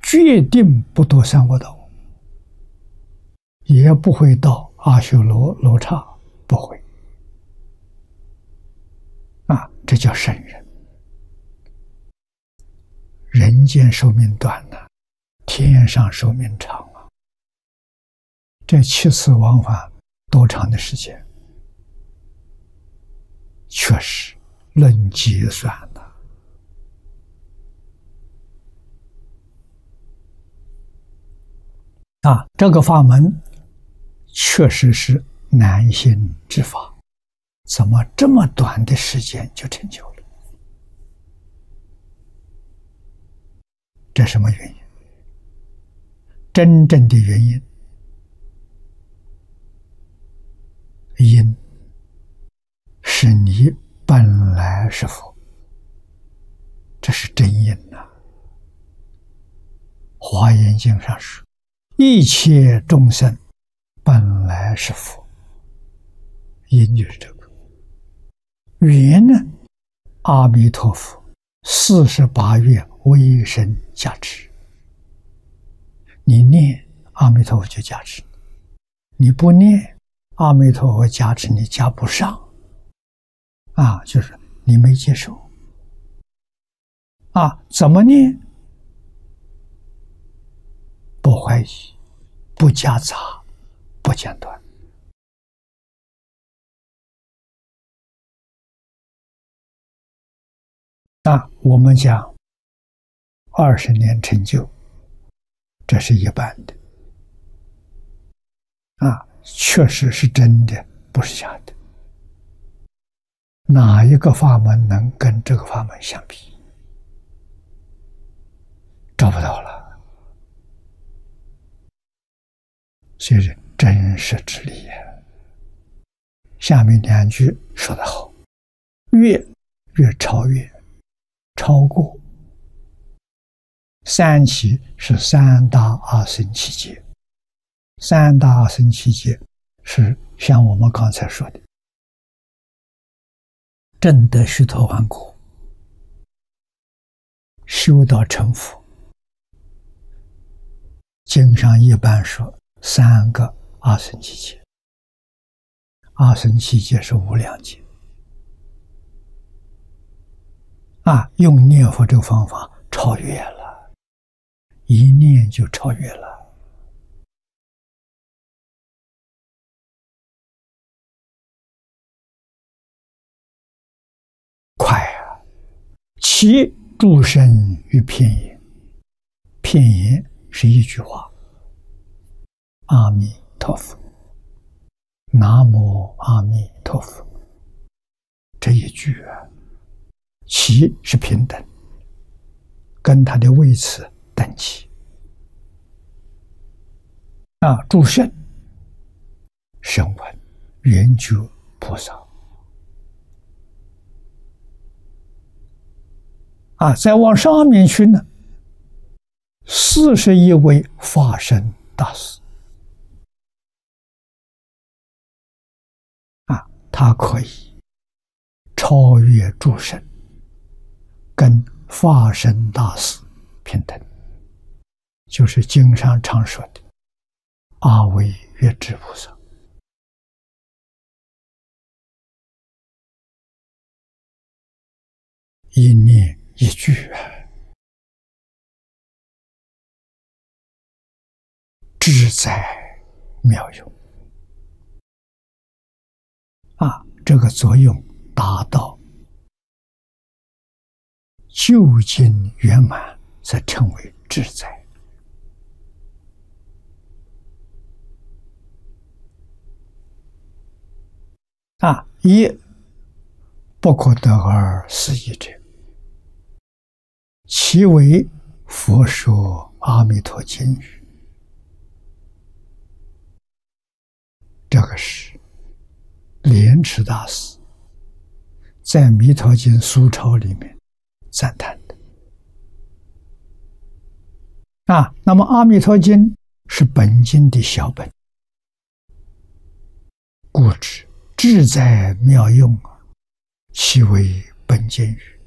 决定不堕三恶道，也不会到阿修罗罗刹，不会。这叫圣人。人间寿命短了，天上寿命长啊。这7次往返多长的时间？确实论计算了。这个法门确实是难行之法，怎么这么短的时间就成就了？这什么原因？真正的原因，因是你本来是佛，这是真因呐。华严经上说，一切众生本来是佛，因就是这个。缘呢，阿弥陀佛48愿威神加持，你念阿弥陀佛就加持你，不念阿弥陀佛加持你加不上就是你没接受怎么念？不怀疑，不夹杂，不间断。我们讲20年成就，这是一般的确实是真的，不是假的。哪一个法门能跟这个法门相比？找不到了。所以真实之理下面2句说得好，越超越，超过3起是3大阿僧祇劫。3大阿僧祇劫是像我们刚才说的，证得须陀洹果，修到成佛。经上一般说3个阿僧祇劫，阿僧祇劫是无量劫用念佛这个方法超越了，一念就超越了。快其诸身于片言，片言是一句话，阿弥陀佛，南无阿弥陀佛，这一句其是平等，跟他的位次等齐诸圣声闻缘觉菩萨再往上面去呢，41位法身大士他可以超越诸圣，跟法身大士平等，就是经上常说的阿惟越致菩萨。一念一句志在妙用这个作用达到究竟圆满，才称为志在一不可得而思议者，其为佛说阿弥陀经语。这个是莲池大师在《弥陀经疏钞》里面赞叹的那么阿弥陀经是本经的小本，故知志在妙用，其为本经语。